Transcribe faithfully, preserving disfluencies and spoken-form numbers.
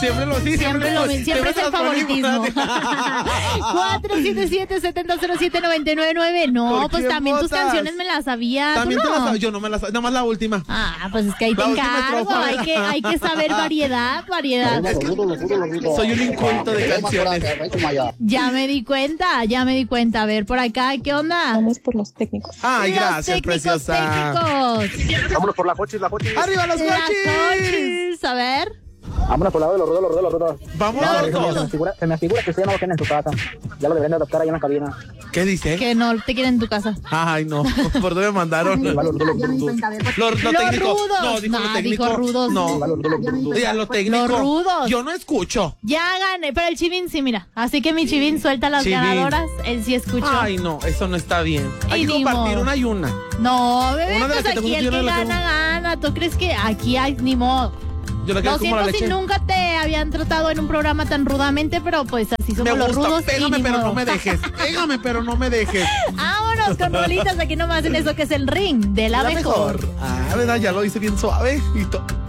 Siempre lo sí, Siempre, siempre, lo, lo, siempre es el favoritismo. cuatro siete siete, siete cero cero siete, nueve nueve nueve. No, pues también votas? Tus canciones me las sabía. También ¿Tú te no? las sabía. Yo no me las sabía. Nada más la última. Ah, pues es que ahí te encargo. Hay que, hay que saber variedad, variedad. Es que soy un inculto de canciones. Ya me di cuenta, ya me di cuenta. A ver, por acá, ¿qué onda? Vamos por los técnicos. Ay, los gracias, técnicos, preciosa. Técnicos. Vámonos por la cochis, la cochis. ¡Arriba los Las coches! coches. A ver. Vámonos por la de los rudos, los rudos, los rudos. Vamos No, los no, dos. no. Se me figura, se me figura que ustedes no lo tienen en su casa. Ya lo deberían de adoptar ahí en la cabina. ¿Qué dice? Que no te quieren en tu casa. Ay, no. ¿Por dónde me mandaron? Va, los rudos, los Ya me di rudos. cuenta, a ver. Los, Los técnicos. rudos. No, dijo No, lo técnico. dijo rudos. No. Va, los rudos, los rudos. Diga, lo técnico. Los rudos. Yo no escucho. Ya gané, pero el Chivín sí, mira. Así que mi Chivín suelta las Chivín. ganadoras. Él sí escuchó. Ay, no, eso no está bien. Hay Y que ni compartir modo. una y una. No, bebé, Una de las pues que te aquí gusta el y una que de las que gana, gana. ¿Tú crees que aquí hay ni modo? Yo la quiero Lo como la siento si leche. nunca te habían tratado en un programa tan rudamente, pero pues así Me somos los gusta. rudos. y Pégame, ni pero modo. no me dejes. Pégame, pero no me dejes. Vámonos con rolitas aquí nomás en eso que es el ring de la, La mejor. mejor. Ah, ¿verdad? Ya lo hice bien suave. Y to-